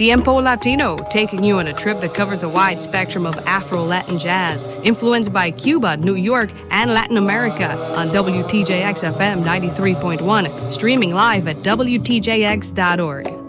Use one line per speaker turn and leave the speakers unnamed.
Tiempo Latino, taking you on a trip that covers a wide spectrum of Afro-Latin jazz, influenced by Cuba, New York, and Latin America on WTJX FM 93.1, streaming live at WTJX.org.